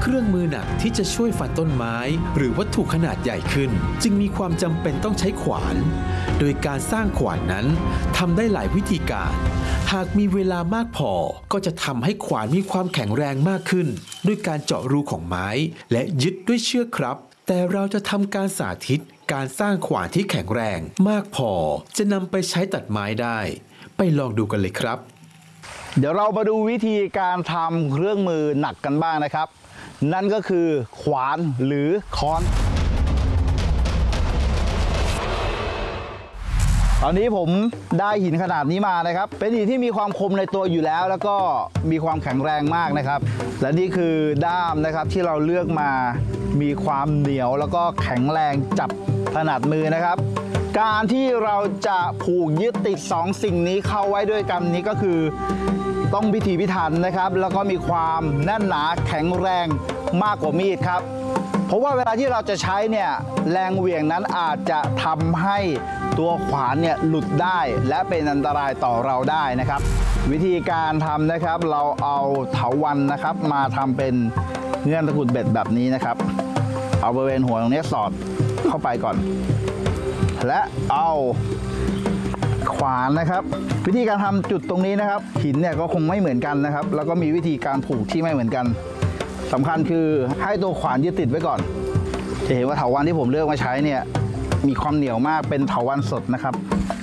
เครื่องมือหนักที่จะช่วยฟันต้นไม้หรือวัตถุขนาดใหญ่ขึ้นจึงมีความจำเป็นต้องใช้ขวานโดยการสร้างขวานนั้นทำได้หลายวิธีการหากมีเวลามากพอก็จะทำให้ขวานมีความแข็งแรงมากขึ้นด้วยการเจาะรูของไม้และยึดด้วยเชือกครับแต่เราจะทำการสาธิตการสร้างขวานที่แข็งแรงมากพอจะนำไปใช้ตัดไม้ได้ไปลองดูกันเลยครับเดี๋ยวเรามาดูวิธีการทำเครื่องมือหนักกันบ้างนะครับนั่นก็คือขวานหรือค้อนตอนนี้ผมได้หินขนาดนี้มานะครับเป็นหินที่มีความคมในตัวอยู่แล้วแล้วก็มีความแข็งแรงมากนะครับและนี่คือด้ามนะครับที่เราเลือกมามีความเหนียวแล้วก็แข็งแรงจับถนัดมือนะครับการที่เราจะผูกยึดติด2สิ่งนี้เข้าไว้ด้วยกันนี้ก็คือต้องพิถีพิถันนะครับแล้วก็มีความแน่นหนาแข็งแรงมากกว่ามีดครับเพราะว่าเวลาที่เราจะใช้เนี่ยแรงเหวี่ยงนั้นอาจจะทำให้ตัวขวานเนี่ยหลุดได้และเป็นอันตรายต่อเราได้นะครับวิธีการทำนะครับเราเอาเถาวัลย์นะครับมาทำเป็นเงื่อนตะกุดเบ็ดแบบนี้นะครับเอาบริเวณหัวตรงนี้สอดเข้าไปก่อนและเอาขวานนะครับวิธีการทำจุดตรงนี้นะครับหินเนี่ยก็คงไม่เหมือนกันนะครับแล้วก็มีวิธีการผูกที่ไม่เหมือนกันสำคัญคือให้ตัวขวานยึดติดไว้ก่อนจะเห็นว่าเถาวัลย์ที่ผมเลือกมาใช้เนี่ยมีความเหนียวมากเป็นเถาวัลย์สดนะครับ